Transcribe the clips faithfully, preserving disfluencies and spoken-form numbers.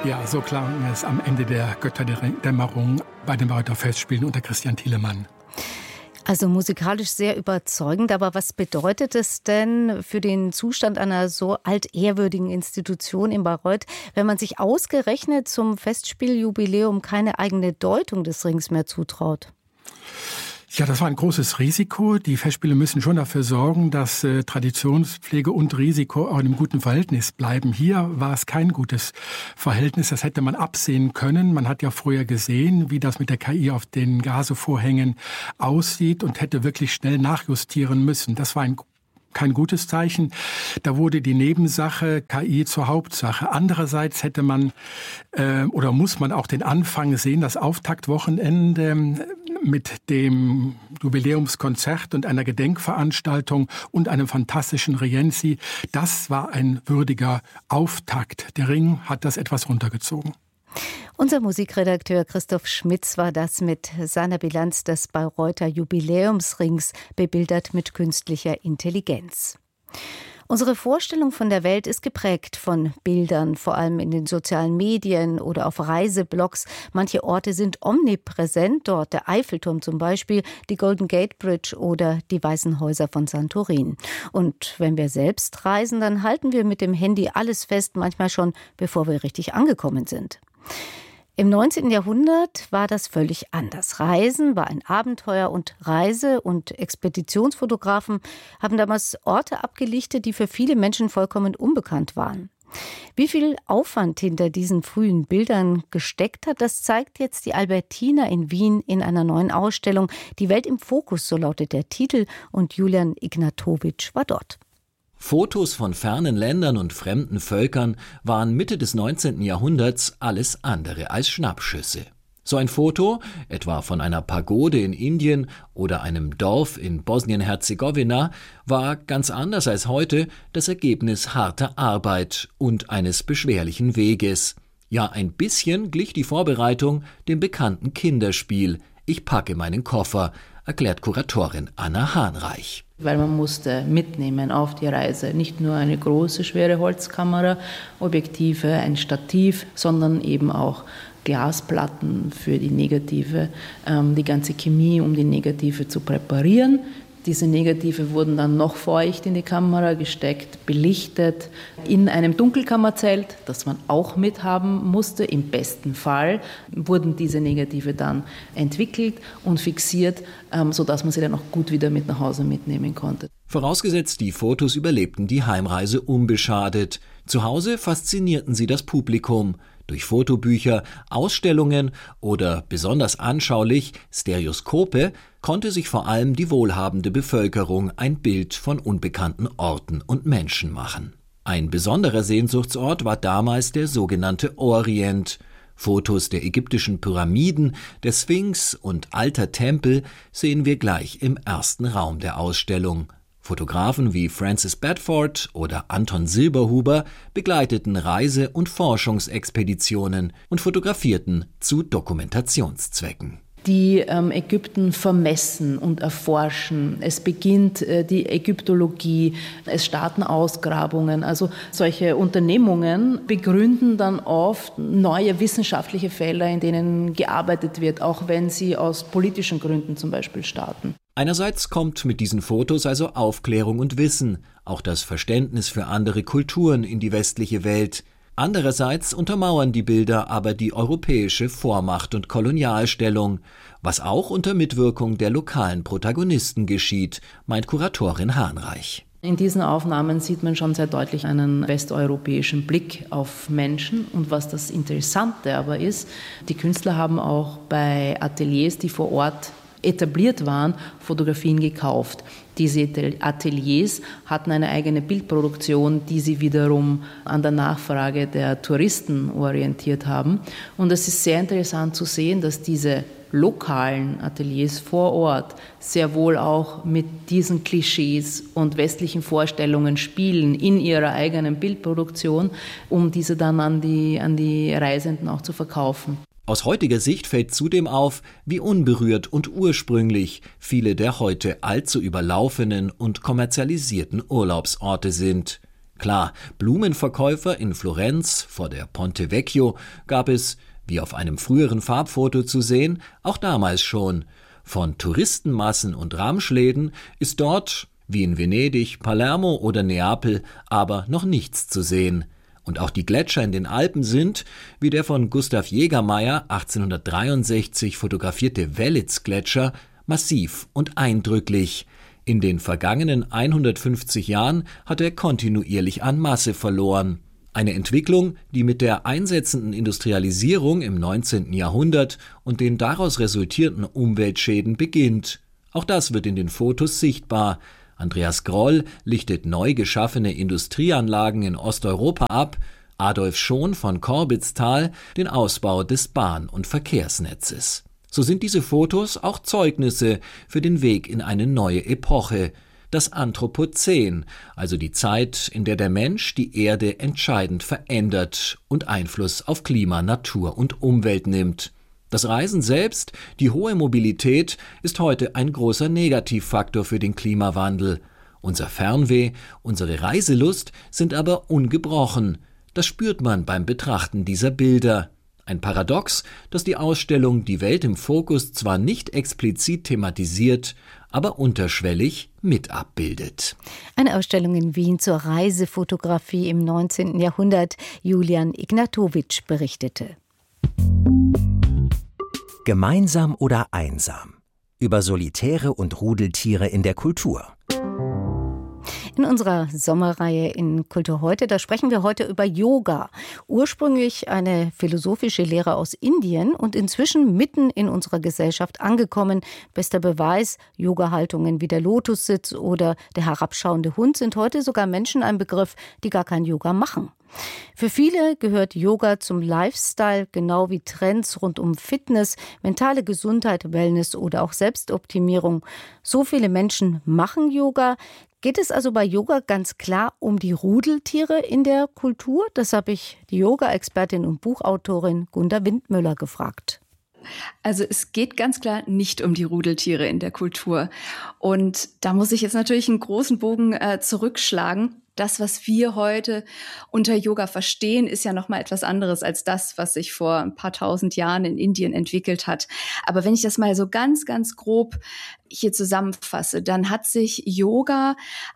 Ja, so klang es am Ende der Götterdämmerung bei den Bayreuther Festspielen unter Christian Thielemann. Also musikalisch sehr überzeugend, aber was bedeutet es denn für den Zustand einer so altehrwürdigen Institution in Bayreuth, wenn man sich ausgerechnet zum Festspieljubiläum keine eigene Deutung des Rings mehr zutraut? Ja, das war ein großes Risiko. Die Festspiele müssen schon dafür sorgen, dass äh, Traditionspflege und Risiko auch in einem guten Verhältnis bleiben. Hier war es kein gutes Verhältnis. Das hätte man absehen können. Man hat ja früher gesehen, wie das mit der K I auf den Gasevorhängen aussieht und hätte wirklich schnell nachjustieren müssen. Das war ein kein gutes Zeichen. Da wurde die Nebensache K I zur Hauptsache. Andererseits hätte man äh, oder muss man auch den Anfang sehen, das Auftaktwochenende mit dem Jubiläumskonzert und einer Gedenkveranstaltung und einem fantastischen Rienzi. Das war ein würdiger Auftakt. Der Ring hat das etwas runtergezogen. Unser Musikredakteur Christoph Schmitz war das mit seiner Bilanz des Bayreuther Jubiläumsrings, bebildert mit künstlicher Intelligenz. Unsere Vorstellung von der Welt ist geprägt von Bildern, vor allem in den sozialen Medien oder auf Reiseblogs. Manche Orte sind omnipräsent, dort der Eiffelturm zum Beispiel, die Golden Gate Bridge oder die Weißen Häuser von Santorin. Und wenn wir selbst reisen, dann halten wir mit dem Handy alles fest, manchmal schon bevor wir richtig angekommen sind. Im neunzehnten Jahrhundert war das völlig anders. Reisen war ein Abenteuer und Reise- und Expeditionsfotografen haben damals Orte abgelichtet, die für viele Menschen vollkommen unbekannt waren. Wie viel Aufwand hinter diesen frühen Bildern gesteckt hat, das zeigt jetzt die Albertina in Wien in einer neuen Ausstellung. Die Welt im Fokus, so lautet der Titel, und Julian Ignatowitsch war dort. Fotos von fernen Ländern und fremden Völkern waren Mitte des neunzehnten Jahrhunderts alles andere als Schnappschüsse. So ein Foto, etwa von einer Pagode in Indien oder einem Dorf in Bosnien-Herzegowina, war ganz anders als heute das Ergebnis harter Arbeit und eines beschwerlichen Weges. Ja, ein bisschen glich die Vorbereitung dem bekannten Kinderspiel »Ich packe meinen Koffer«, erklärt Kuratorin Anna Hahnreich. Weil man musste mitnehmen auf die Reise. Nicht nur eine große, schwere Holzkamera, Objektive, ein Stativ, sondern eben auch Glasplatten für die Negative, ähm, die ganze Chemie, um die Negative zu präparieren. Diese Negative wurden dann noch feucht in die Kamera gesteckt, belichtet, in einem Dunkelkammerzelt, das man auch mithaben musste. Im besten Fall wurden diese Negative dann entwickelt und fixiert, sodass man sie dann auch gut wieder mit nach Hause mitnehmen konnte. Vorausgesetzt, die Fotos überlebten die Heimreise unbeschadet. Zu Hause faszinierten sie das Publikum. Durch Fotobücher, Ausstellungen oder besonders anschaulich Stereoskope konnte sich vor allem die wohlhabende Bevölkerung ein Bild von unbekannten Orten und Menschen machen. Ein besonderer Sehnsuchtsort war damals der sogenannte Orient. Fotos der ägyptischen Pyramiden, der Sphinx und alter Tempel sehen wir gleich im ersten Raum der Ausstellung. Fotografen wie Francis Bedford oder Anton Silberhuber begleiteten Reise- und Forschungsexpeditionen und fotografierten zu Dokumentationszwecken. Die ähm, Ägypten vermessen und erforschen. Es beginnt äh, die Ägyptologie, es starten Ausgrabungen. Also solche Unternehmungen begründen dann oft neue wissenschaftliche Felder, in denen gearbeitet wird, auch wenn sie aus politischen Gründen zum Beispiel starten. Einerseits kommt mit diesen Fotos also Aufklärung und Wissen, auch das Verständnis für andere Kulturen in die westliche Welt. Andererseits untermauern die Bilder aber die europäische Vormacht und Kolonialstellung, was auch unter Mitwirkung der lokalen Protagonisten geschieht, meint Kuratorin Hahnreich. In diesen Aufnahmen sieht man schon sehr deutlich einen westeuropäischen Blick auf Menschen. Und was das Interessante aber ist, die Künstler haben auch bei Ateliers, die vor Ort etabliert waren, Fotografien gekauft. Diese Ateliers hatten eine eigene Bildproduktion, die sie wiederum an der Nachfrage der Touristen orientiert haben. Und es ist sehr interessant zu sehen, dass diese lokalen Ateliers vor Ort sehr wohl auch mit diesen Klischees und westlichen Vorstellungen spielen in ihrer eigenen Bildproduktion, um diese dann an die, an die Reisenden auch zu verkaufen. Aus heutiger Sicht fällt zudem auf, wie unberührt und ursprünglich viele der heute allzu überlaufenen und kommerzialisierten Urlaubsorte sind. Klar, Blumenverkäufer in Florenz vor der Ponte Vecchio gab es, wie auf einem früheren Farbfoto zu sehen, auch damals schon. Von Touristenmassen und Ramschläden ist dort, wie in Venedig, Palermo oder Neapel, aber noch nichts zu sehen. Und auch die Gletscher in den Alpen sind, wie der von Gustav Jägermeier achtzehnhundertdreiundsechzig fotografierte Wellitz-Gletscher, massiv und eindrücklich. In den vergangenen hundertfünfzig Jahren hat er kontinuierlich an Masse verloren. Eine Entwicklung, die mit der einsetzenden Industrialisierung im neunzehnten Jahrhundert und den daraus resultierenden Umweltschäden beginnt. Auch das wird in den Fotos sichtbar. Andreas Groll lichtet neu geschaffene Industrieanlagen in Osteuropa ab, Adolf Schon von Korbitztal den Ausbau des Bahn- und Verkehrsnetzes. So sind diese Fotos auch Zeugnisse für den Weg in eine neue Epoche, das Anthropozän, also die Zeit, in der der Mensch die Erde entscheidend verändert und Einfluss auf Klima, Natur und Umwelt nimmt. Das Reisen selbst, die hohe Mobilität, ist heute ein großer Negativfaktor für den Klimawandel. Unser Fernweh, unsere Reiselust sind aber ungebrochen. Das spürt man beim Betrachten dieser Bilder. Ein Paradox, das die Ausstellung Die Welt im Fokus zwar nicht explizit thematisiert, aber unterschwellig mit abbildet. Eine Ausstellung in Wien zur Reisefotografie im neunzehnten Jahrhundert. Julian Ignatowitsch berichtete. Gemeinsam oder einsam? Über Solitäre und Rudeltiere in der Kultur. In unserer Sommerreihe in Kultur heute, da sprechen wir heute über Yoga. Ursprünglich eine philosophische Lehre aus Indien und inzwischen mitten in unserer Gesellschaft angekommen. Bester Beweis, Yoga-Haltungen wie der Lotussitz oder der herabschauende Hund sind heute sogar Menschen ein Begriff, die gar kein Yoga machen. Für viele gehört Yoga zum Lifestyle, genau wie Trends rund um Fitness, mentale Gesundheit, Wellness oder auch Selbstoptimierung. So viele Menschen machen Yoga. Geht es also bei Yoga ganz klar um die Rudeltiere in der Kultur? Das habe ich die Yoga-Expertin und Buchautorin Gunda Windmüller gefragt. Also es geht ganz klar nicht um die Rudeltiere in der Kultur. Und da muss ich jetzt natürlich einen großen Bogen äh, zurückschlagen. Das, was wir heute unter Yoga verstehen, ist ja noch mal etwas anderes als das, was sich vor ein paar tausend Jahren in Indien entwickelt hat. Aber wenn ich das mal so ganz, ganz grob hier zusammenfasse, dann hat sich Yoga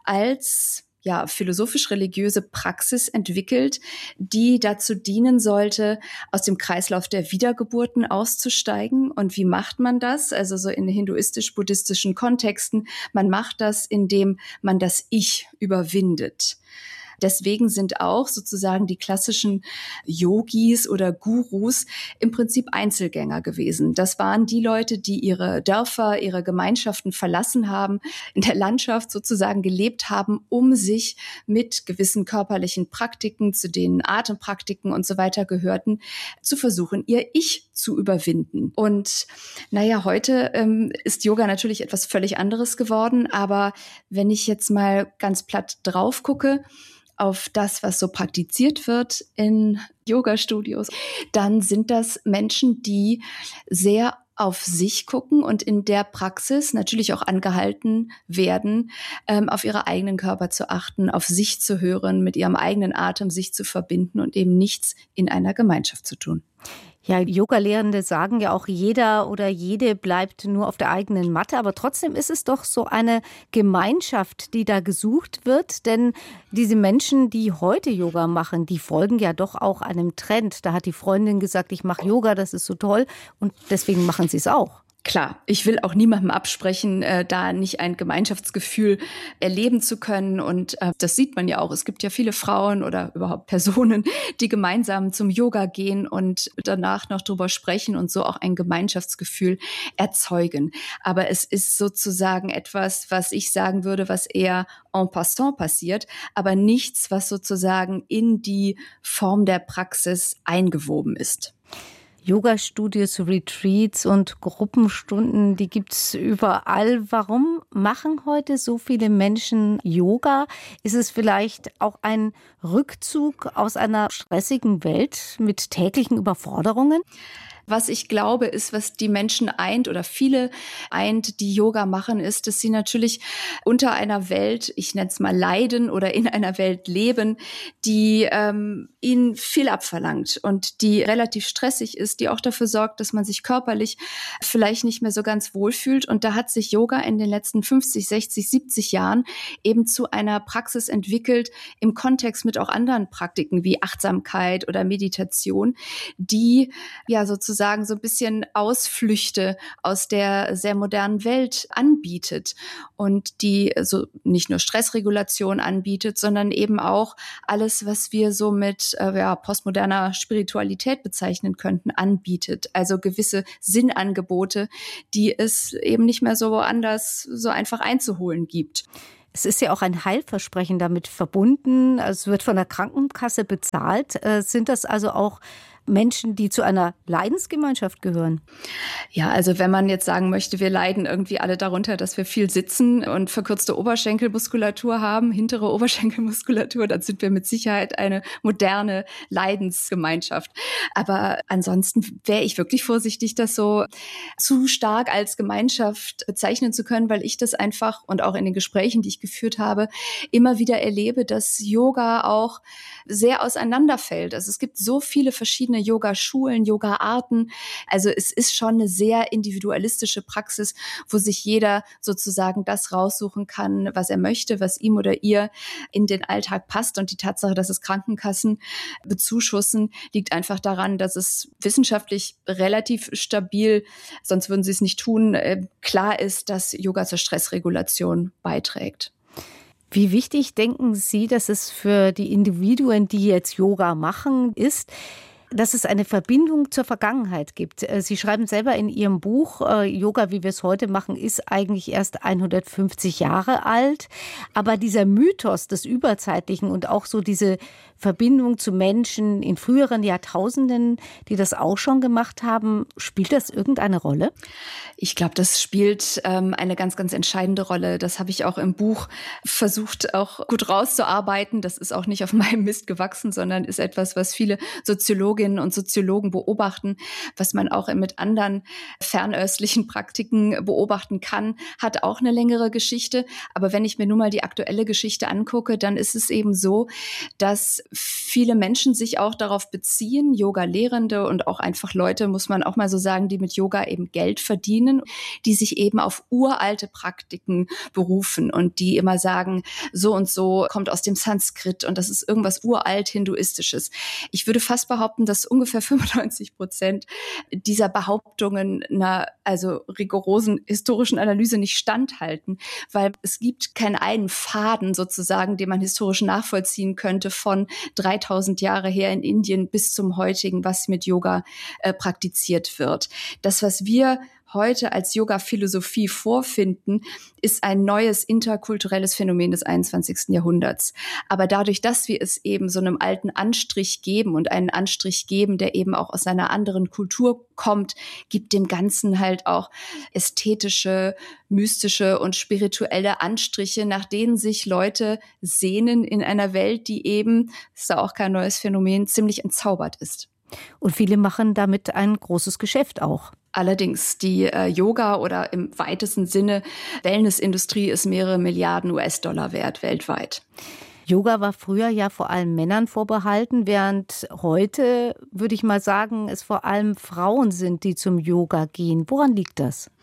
als ja, philosophisch-religiöse Praxis entwickelt, die dazu dienen sollte, aus dem Kreislauf der Wiedergeburten auszusteigen. Und wie macht man das? Also so in hinduistisch-buddhistischen Kontexten. Man macht das, indem man das Ich überwindet. Deswegen sind auch sozusagen die klassischen Yogis oder Gurus im Prinzip Einzelgänger gewesen. Das waren die Leute, die ihre Dörfer, ihre Gemeinschaften verlassen haben, in der Landschaft sozusagen gelebt haben, um sich mit gewissen körperlichen Praktiken, zu denen Atempraktiken und so weiter gehörten, zu versuchen, ihr Ich zu überwinden. Und naja, heute ähm, ist Yoga natürlich etwas völlig anderes geworden, aber wenn ich jetzt mal ganz platt drauf gucke, auf das, was so praktiziert wird in Yoga-Studios, dann sind das Menschen, die sehr auf sich gucken und in der Praxis natürlich auch angehalten werden, ähm, auf ihre eigenen Körper zu achten, auf sich zu hören, mit ihrem eigenen Atem sich zu verbinden und eben nichts in einer Gemeinschaft zu tun. Ja, Yoga-Lehrende sagen ja auch, jeder oder jede bleibt nur auf der eigenen Matte. Aber trotzdem ist es doch so eine Gemeinschaft, die da gesucht wird. Denn diese Menschen, die heute Yoga machen, die folgen ja doch auch einem Trend. Da hat die Freundin gesagt, ich mache Yoga, das ist so toll. Und deswegen machen sie es auch. Klar, ich will auch niemandem absprechen, äh, da nicht ein Gemeinschaftsgefühl erleben zu können. Und äh, das sieht man ja auch. Es gibt ja viele Frauen oder überhaupt Personen, die gemeinsam zum Yoga gehen und danach noch drüber sprechen und so auch ein Gemeinschaftsgefühl erzeugen. Aber es ist sozusagen etwas, was ich sagen würde, was eher en passant passiert, aber nichts, was sozusagen in die Form der Praxis eingewoben ist. Yoga-Studios, Retreats und Gruppenstunden, die gibt's überall. Warum machen heute so viele Menschen Yoga? Ist es vielleicht auch ein Rückzug aus einer stressigen Welt mit täglichen Überforderungen? Was ich glaube, ist, was die Menschen eint oder viele eint, die Yoga machen, ist, dass sie natürlich unter einer Welt, ich nenne es mal leiden oder in einer Welt leben, die ähm, ihnen viel abverlangt und die relativ stressig ist, die auch dafür sorgt, dass man sich körperlich vielleicht nicht mehr so ganz wohlfühlt. Und da hat sich Yoga in den letzten fünfzig, sechzig, siebzig Jahren eben zu einer Praxis entwickelt, im Kontext mit auch anderen Praktiken wie Achtsamkeit oder Meditation, die ja sozusagen sagen, so ein bisschen Ausflüchte aus der sehr modernen Welt anbietet und die so nicht nur Stressregulation anbietet, sondern eben auch alles, was wir so mit äh, ja, postmoderner Spiritualität bezeichnen könnten, anbietet. Also gewisse Sinnangebote, die es eben nicht mehr so woanders so einfach einzuholen gibt. Es ist ja auch ein Heilversprechen damit verbunden. Es wird von der Krankenkasse bezahlt. Sind das also auch Menschen, die zu einer Leidensgemeinschaft gehören? Ja, also wenn man jetzt sagen möchte, wir leiden irgendwie alle darunter, dass wir viel sitzen und verkürzte Oberschenkelmuskulatur haben, hintere Oberschenkelmuskulatur, dann sind wir mit Sicherheit eine moderne Leidensgemeinschaft. Aber ansonsten wäre ich wirklich vorsichtig, das so zu stark als Gemeinschaft bezeichnen zu können, weil ich das einfach und auch in den Gesprächen, die ich geführt habe, immer wieder erlebe, dass Yoga auch sehr auseinanderfällt. Also es gibt so viele verschiedene Yoga-Schulen, Yoga-Arten. Also es ist schon eine sehr individualistische Praxis, wo sich jeder sozusagen das raussuchen kann, was er möchte, was ihm oder ihr in den Alltag passt. Und die Tatsache, dass es Krankenkassen bezuschussen, liegt einfach daran, dass es wissenschaftlich relativ stabil, sonst würden sie es nicht tun, klar ist, dass Yoga zur Stressregulation beiträgt. Wie wichtig denken Sie, dass es für die Individuen, die jetzt Yoga machen, ist, dass es eine Verbindung zur Vergangenheit gibt? Sie schreiben selber in Ihrem Buch, Yoga, wie wir es heute machen, ist eigentlich erst hundertfünfzig Jahre alt. Aber dieser Mythos des Überzeitlichen und auch so diese Verbindung zu Menschen in früheren Jahrtausenden, die das auch schon gemacht haben, spielt das irgendeine Rolle? Ich glaube, das spielt ähm, eine ganz, ganz entscheidende Rolle. Das habe ich auch im Buch versucht, auch gut rauszuarbeiten. Das ist auch nicht auf meinem Mist gewachsen, sondern ist etwas, was viele Soziologinnen und Soziologen beobachten, was man auch mit anderen fernöstlichen Praktiken beobachten kann, hat auch eine längere Geschichte. Aber wenn ich mir nun mal die aktuelle Geschichte angucke, dann ist es eben so, dass viele Menschen sich auch darauf beziehen, Yoga-Lehrende und auch einfach Leute, muss man auch mal so sagen, die mit Yoga eben Geld verdienen, die sich eben auf uralte Praktiken berufen und die immer sagen, so und so kommt aus dem Sanskrit und das ist irgendwas uralt Hinduistisches. Ich würde fast behaupten, dass ungefähr fünfundneunzig Prozent dieser Behauptungen einer also rigorosen historischen Analyse nicht standhalten, weil es gibt keinen einen Faden sozusagen, den man historisch nachvollziehen könnte von dreitausend Jahre her in Indien bis zum heutigen, was mit Yoga äh, praktiziert wird. Das, was wir heute als Yoga-Philosophie vorfinden, ist ein neues interkulturelles Phänomen des einundzwanzigsten Jahrhunderts. Aber dadurch, dass wir es eben so einem alten Anstrich geben und einen Anstrich geben, der eben auch aus einer anderen Kultur kommt, gibt dem Ganzen halt auch ästhetische, mystische und spirituelle Anstriche, nach denen sich Leute sehnen in einer Welt, die eben, das ist ja auch kein neues Phänomen, ziemlich entzaubert ist. Und viele machen damit ein großes Geschäft auch. Allerdings, die äh, Yoga- oder im weitesten Sinne Wellnessindustrie ist mehrere Milliarden U S-Dollar wert weltweit. Yoga war früher ja vor allem Männern vorbehalten, während heute, würde ich mal sagen, es vor allem Frauen sind, die zum Yoga gehen. Woran liegt das?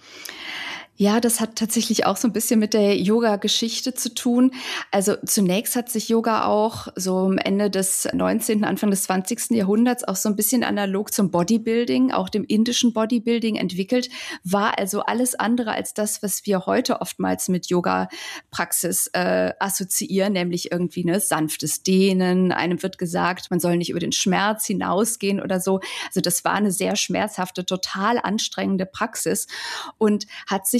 Ja, das hat tatsächlich auch so ein bisschen mit der Yoga-Geschichte zu tun. Also zunächst hat sich Yoga auch so am Ende des neunzehnten, Anfang des zwanzigsten Jahrhunderts auch so ein bisschen analog zum Bodybuilding, auch dem indischen Bodybuilding entwickelt, war also alles andere als das, was wir heute oftmals mit Yoga-Praxis äh, assoziieren, nämlich irgendwie ne sanftes Dehnen. Einem wird gesagt, man soll nicht über den Schmerz hinausgehen oder so. Also das war eine sehr schmerzhafte, total anstrengende Praxis und hat sich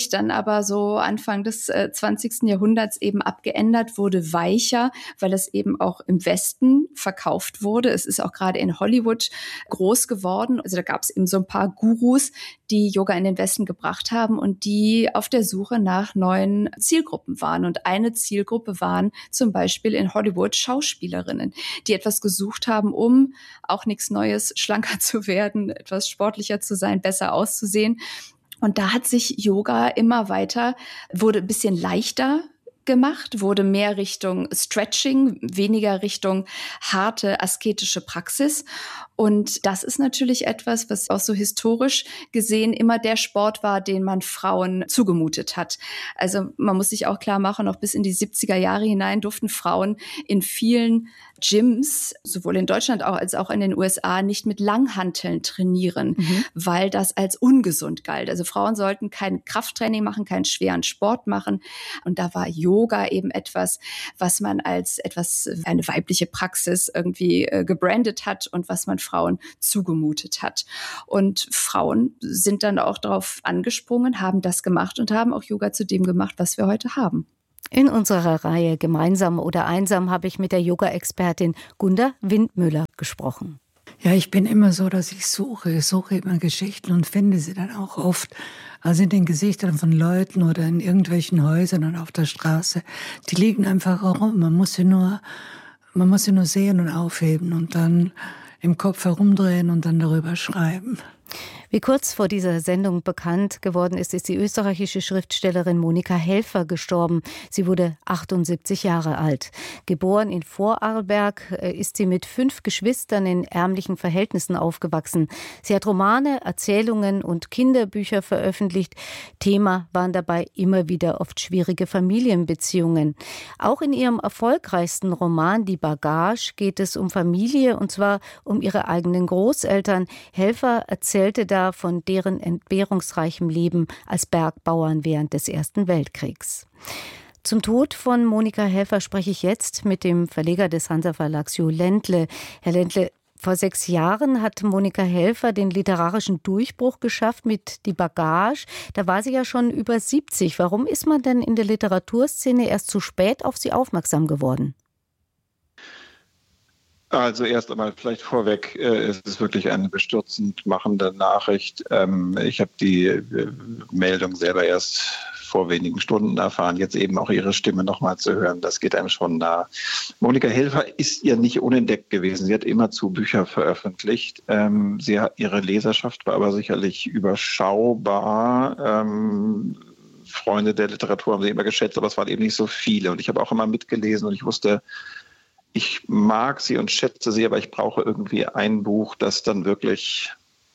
sich dann aber so Anfang des äh, zwanzigsten Jahrhunderts eben abgeändert, wurde weicher, weil es eben auch im Westen verkauft wurde. Es ist auch gerade in Hollywood groß geworden. Also da gab es eben so ein paar Gurus, die Yoga in den Westen gebracht haben und die auf der Suche nach neuen Zielgruppen waren. Und eine Zielgruppe waren zum Beispiel in Hollywood Schauspielerinnen, die etwas gesucht haben, um auch nichts Neues, schlanker zu werden, etwas sportlicher zu sein, besser auszusehen. Und da hat sich Yoga immer weiter, wurde ein bisschen leichter gemacht, wurde mehr Richtung Stretching, weniger Richtung harte asketische Praxis. Und das ist natürlich etwas, was auch so historisch gesehen immer der Sport war, den man Frauen zugemutet hat. Also man muss sich auch klar machen, noch bis in die siebziger Jahre hinein durften Frauen in vielen Gyms, sowohl in Deutschland auch als auch in den U S A, nicht mit Langhanteln trainieren, mhm. weil das als ungesund galt. Also Frauen sollten kein Krafttraining machen, keinen schweren Sport machen. Und da war Yoga eben etwas, was man als etwas, eine weibliche Praxis irgendwie äh, gebrandet hat und was man Frauen zugemutet hat. Und Frauen sind dann auch darauf angesprungen, haben das gemacht und haben auch Yoga zu dem gemacht, was wir heute haben. In unserer Reihe Gemeinsam oder Einsam habe ich mit der Yoga-Expertin Gunda Windmüller gesprochen. Ja, ich bin immer so, dass ich suche. Ich suche immer Geschichten und finde sie dann auch oft. Also in den Gesichtern von Leuten oder in irgendwelchen Häusern und auf der Straße. Die liegen einfach herum. Man muss sie nur, man muss sie nur sehen und aufheben und dann im Kopf herumdrehen und dann darüber schreiben. Wie kurz vor dieser Sendung bekannt geworden ist, ist die österreichische Schriftstellerin Monika Helfer gestorben. Sie wurde achtundsiebzig Jahre alt. Geboren in Vorarlberg ist sie mit fünf Geschwistern in ärmlichen Verhältnissen aufgewachsen. Sie hat Romane, Erzählungen und Kinderbücher veröffentlicht. Thema waren dabei immer wieder oft schwierige Familienbeziehungen. Auch in ihrem erfolgreichsten Roman Die Bagage geht es um Familie, und zwar um ihre eigenen Großeltern. Helfer erzählte da von deren entbehrungsreichem Leben als Bergbauern während des Ersten Weltkriegs. Zum Tod von Monika Helfer spreche ich jetzt mit dem Verleger des Hansa-Verlags Jo Ländle. Herr Ländle, vor sechs Jahren hat Monika Helfer den literarischen Durchbruch geschafft mit Die Bagage. Da war sie ja schon über siebzig. Warum ist man denn in der Literaturszene erst zu spät auf sie aufmerksam geworden? Also erst einmal vielleicht vorweg, äh, es ist wirklich eine bestürzend machende Nachricht. Ähm, ich habe die äh, Meldung selber erst vor wenigen Stunden erfahren, jetzt eben auch ihre Stimme nochmal zu hören, das geht einem schon nah. Monika Helfer ist ihr nicht unentdeckt gewesen. Sie hat immerzu Bücher veröffentlicht. Ähm, sie hat, ihre Leserschaft war aber sicherlich überschaubar. Ähm, Freunde der Literatur haben sie immer geschätzt, aber es waren eben nicht so viele. Und ich habe auch immer mitgelesen und ich wusste, ich mag sie und schätze sie, aber ich brauche irgendwie ein Buch, das dann wirklich,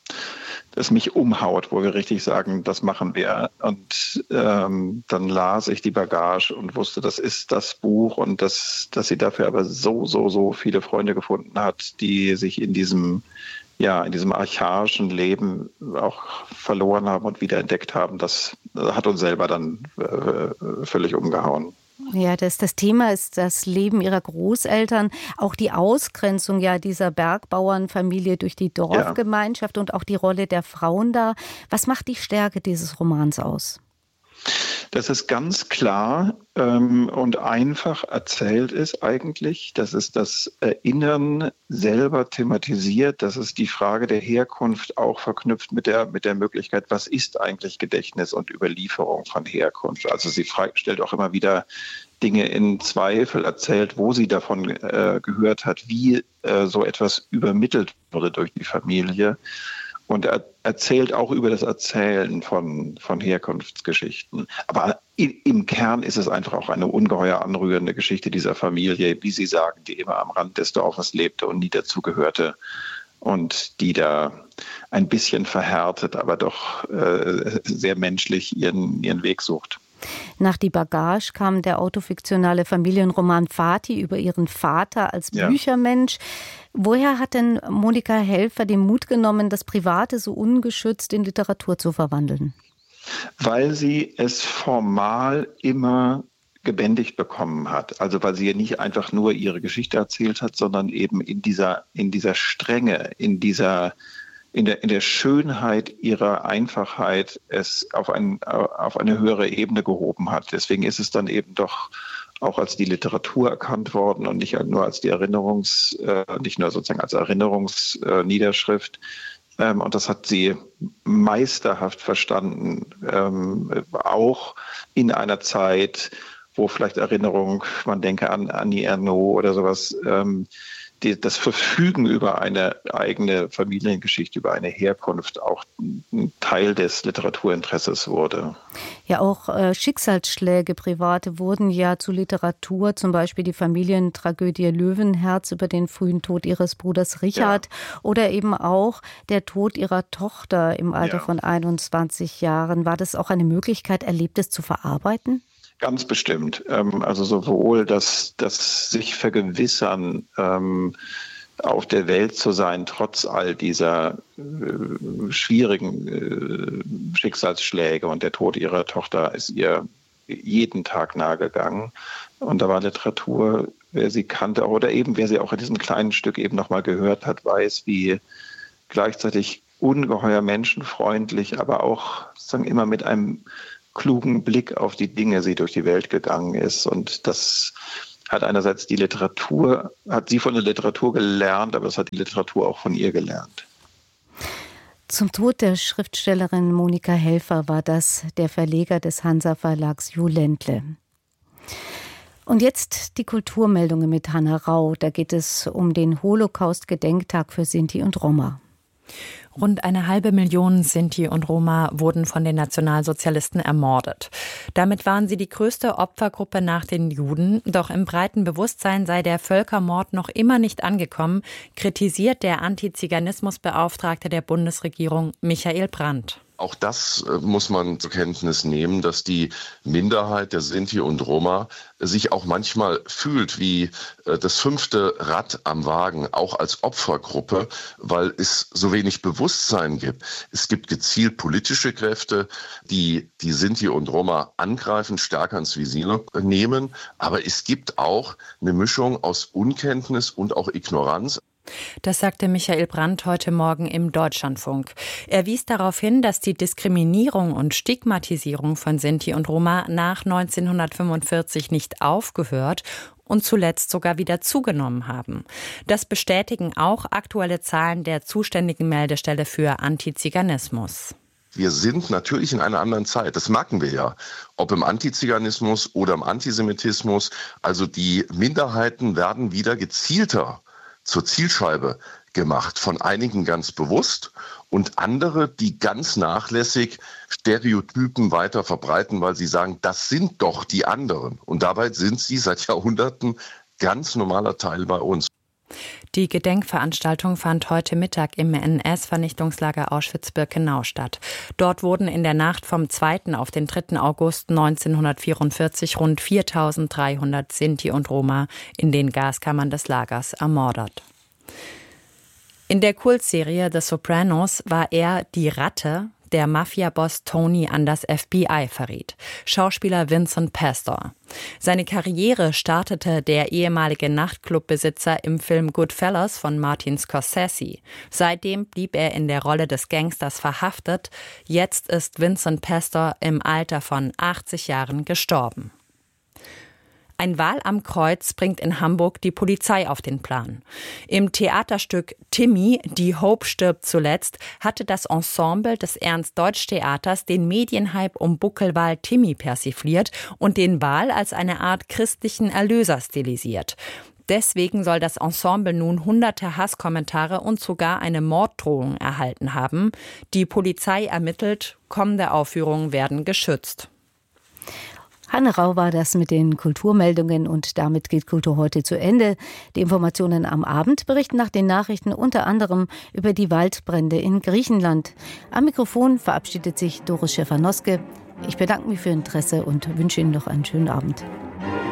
das mich umhaut, wo wir richtig sagen, das machen wir. Und ähm, dann las ich Die Bagage und wusste, das ist das Buch und das, dass sie dafür aber so, so, so viele Freunde gefunden hat, die sich in diesem, ja, in diesem archaischen Leben auch verloren haben und wiederentdeckt haben. Das hat uns selber dann äh, völlig umgehauen. Ja, das, das Thema ist das Leben ihrer Großeltern, auch die Ausgrenzung ja dieser Bergbauernfamilie durch die Dorfgemeinschaft, ja, und auch die Rolle der Frauen da. Was macht die Stärke dieses Romans aus? Dass es ganz klar ähm, und einfach erzählt ist eigentlich, dass es das Erinnern selber thematisiert, dass es die Frage der Herkunft auch verknüpft mit der, mit der Möglichkeit, was ist eigentlich Gedächtnis und Überlieferung von Herkunft. Also sie stellt auch immer wieder Dinge in Zweifel, erzählt, wo sie davon äh, gehört hat, wie äh, so etwas übermittelt wurde durch die Familie. Und er erzählt auch über das Erzählen von, von Herkunftsgeschichten. Aber im Kern ist es einfach auch eine ungeheuer anrührende Geschichte dieser Familie, wie Sie sagen, die immer am Rand des Dorfes lebte und nie dazugehörte. Und die da ein bisschen verhärtet, aber doch äh, sehr menschlich ihren, ihren Weg sucht. Nach Die Bagage kam der autofiktionale Familienroman Vati über ihren Vater als ja. Büchermensch. Woher hat denn Monika Helfer den Mut genommen, das Private so ungeschützt in Literatur zu verwandeln? Weil sie es formal immer gebändigt bekommen hat. Also weil sie ja nicht einfach nur ihre Geschichte erzählt hat, sondern eben in dieser, in dieser Strenge, in dieser in der, in der Schönheit ihrer Einfachheit es auf, ein, auf eine höhere Ebene gehoben hat. Deswegen ist es dann eben doch auch als die Literatur erkannt worden und nicht nur als die Erinnerungs, äh, nicht nur sozusagen als Erinnerungsniederschrift. Ähm, und das hat sie meisterhaft verstanden, ähm, auch in einer Zeit, wo vielleicht Erinnerung, man denke an Annie Ernaux oder sowas, ähm, die, das Verfügen über eine eigene Familiengeschichte, über eine Herkunft auch ein Teil des Literaturinteresses wurde. Ja, auch äh, Schicksalsschläge, private, wurden ja zu Literatur, zum Beispiel die Familientragödie Löwenherz über den frühen Tod ihres Bruders Richard ja. oder eben auch der Tod ihrer Tochter im Alter ja. von einundzwanzig Jahren. War das auch eine Möglichkeit, Erlebtes zu verarbeiten? Ganz bestimmt. Also sowohl das, das sich vergewissern, ähm, auf der Welt zu sein, trotz all dieser äh, schwierigen äh, Schicksalsschläge, und der Tod ihrer Tochter ist ihr jeden Tag nahegegangen. Und da war Literatur, wer sie kannte, oder eben wer sie auch in diesem kleinen Stück eben nochmal gehört hat, weiß, wie gleichzeitig ungeheuer menschenfreundlich, aber auch sozusagen immer mit einem klugen Blick auf die Dinge sie durch die Welt gegangen ist. Und das hat einerseits die Literatur, hat sie von der Literatur gelernt, aber es hat die Literatur auch von ihr gelernt. Zum Tod der Schriftstellerin Monika Helfer war das der Verleger des Hansa-Verlags Jo Ländle. Und jetzt die Kulturmeldungen mit Hanna Rau. Da geht es um den Holocaust-Gedenktag für Sinti und Roma. Rund eine halbe Million Sinti und Roma wurden von den Nationalsozialisten ermordet. Damit waren sie die größte Opfergruppe nach den Juden. Doch im breiten Bewusstsein sei der Völkermord noch immer nicht angekommen, kritisiert der Antiziganismusbeauftragte der Bundesregierung Michael Brandt. Auch das äh, muss man zur Kenntnis nehmen, dass die Minderheit der Sinti und Roma sich auch manchmal fühlt wie äh, das fünfte Rad am Wagen, auch als Opfergruppe, weil es so wenig Bewusstsein gibt. Es gibt gezielt politische Kräfte, die die Sinti und Roma angreifen, stärker ins Visier nehmen. Aber es gibt auch eine Mischung aus Unkenntnis und auch Ignoranz. Das sagte Michael Brandt heute Morgen im Deutschlandfunk. Er wies darauf hin, dass die Diskriminierung und Stigmatisierung von Sinti und Roma nach neunzehnhundertfünfundvierzig nicht aufgehört und zuletzt sogar wieder zugenommen haben. Das bestätigen auch aktuelle Zahlen der zuständigen Meldestelle für Antiziganismus. Wir sind natürlich in einer anderen Zeit. Das merken wir ja. Ob im Antiziganismus oder im Antisemitismus. Also die Minderheiten werden wieder gezielter zur Zielscheibe gemacht, von einigen ganz bewusst und andere, die ganz nachlässig Stereotypen weiter verbreiten, weil sie sagen, das sind doch die anderen. Und dabei sind sie seit Jahrhunderten ganz normaler Teil bei uns. Die Gedenkveranstaltung fand heute Mittag im N S-Vernichtungslager Auschwitz-Birkenau statt. Dort wurden in der Nacht vom zweiten auf den dritten August neunzehnhundertvierundvierzig rund viertausenddreihundert Sinti und Roma in den Gaskammern des Lagers ermordet. In der Kultserie The Sopranos war er die Ratte, der Mafia-Boss Tony an das F B I verriet. Schauspieler Vincent Pastor. Seine Karriere startete der ehemalige Nachtclubbesitzer im Film Goodfellas von Martin Scorsese. Seitdem blieb er in der Rolle des Gangsters verhaftet. Jetzt ist Vincent Pastor im Alter von achtzig Jahren gestorben. Ein Wal am Kreuz bringt in Hamburg die Polizei auf den Plan. Im Theaterstück Timmy, die Hope stirbt zuletzt, hatte das Ensemble des Ernst-Deutsch-Theaters den Medienhype um Buckelwal Timmy persifliert und den Wal als eine Art christlichen Erlöser stilisiert. Deswegen soll das Ensemble nun hunderte Hasskommentare und sogar eine Morddrohung erhalten haben. Die Polizei ermittelt, kommende Aufführungen werden geschützt. Hanne Rau war das mit den Kulturmeldungen und damit geht Kultur heute zu Ende. Die Informationen am Abend berichten nach den Nachrichten unter anderem über die Waldbrände in Griechenland. Am Mikrofon verabschiedet sich Doris Schäfer-Noske. Ich bedanke mich für Ihr Interesse und wünsche Ihnen noch einen schönen Abend.